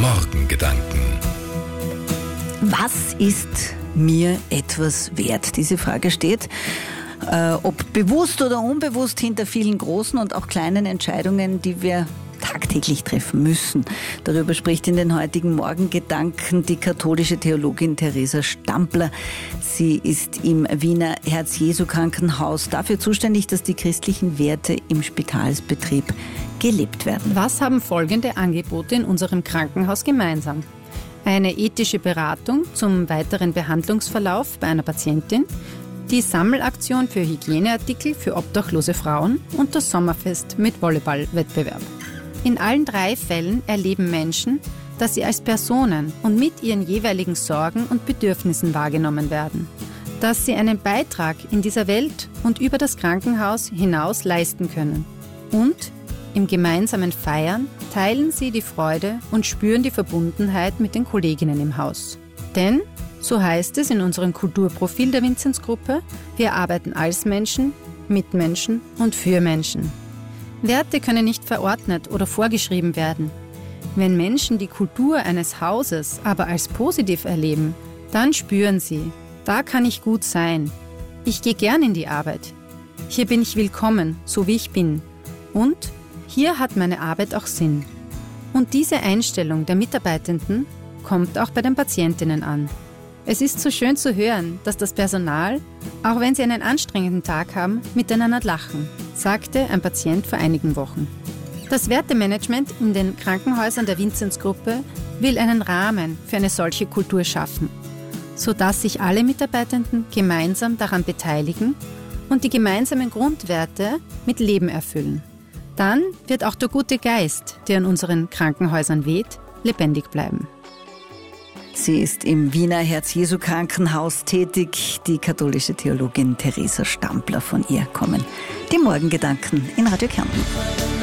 Morgengedanken. Was ist mir etwas wert? Diese Frage steht, ob bewusst oder unbewusst, hinter vielen großen und auch kleinen Entscheidungen, die wir tagtäglich treffen müssen. Darüber spricht in den heutigen Morgengedanken die katholische Theologin Theresa Stampler. Sie ist im Wiener Herz-Jesu-Krankenhaus dafür zuständig, dass die christlichen Werte im Spitalsbetrieb gelebt werden. Was haben folgende Angebote in unserem Krankenhaus gemeinsam? Eine ethische Beratung zum weiteren Behandlungsverlauf bei einer Patientin, die Sammelaktion für Hygieneartikel für obdachlose Frauen und das Sommerfest mit Volleyballwettbewerb. In allen 3 Fällen erleben Menschen, dass sie als Personen und mit ihren jeweiligen Sorgen und Bedürfnissen wahrgenommen werden. Dass sie einen Beitrag in dieser Welt und über das Krankenhaus hinaus leisten können. Und im gemeinsamen Feiern teilen sie die Freude und spüren die Verbundenheit mit den Kolleginnen im Haus. Denn, so heißt es in unserem Kulturprofil der Vinzenzgruppe, wir arbeiten als Menschen, mit Menschen und für Menschen. Werte können nicht verordnet oder vorgeschrieben werden. Wenn Menschen die Kultur eines Hauses aber als positiv erleben, dann spüren sie, da kann ich gut sein. Ich gehe gern in die Arbeit. Hier bin ich willkommen, so wie ich bin. Und hier hat meine Arbeit auch Sinn. Und diese Einstellung der Mitarbeitenden kommt auch bei den Patientinnen an. Es ist so schön zu hören, dass das Personal, auch wenn sie einen anstrengenden Tag haben, miteinander lachen, sagte ein Patient vor einigen Wochen. Das Wertemanagement in den Krankenhäusern der Vinzenzgruppe will einen Rahmen für eine solche Kultur schaffen, sodass sich alle Mitarbeitenden gemeinsam daran beteiligen und die gemeinsamen Grundwerte mit Leben erfüllen. Dann wird auch der gute Geist, der in unseren Krankenhäusern weht, lebendig bleiben. Sie ist im Wiener Herz-Jesu-Krankenhaus tätig. Die katholische Theologin Theresa Stampler, von ihr kommen die Morgengedanken in Radio Kärnten.